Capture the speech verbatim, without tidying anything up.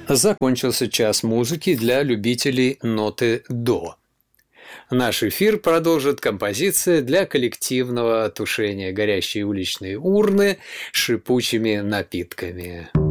Закончился час музыки для любителей ноты до. Наш эфир продолжит композиция для коллективного тушения горящей уличной урны шипучими напитками.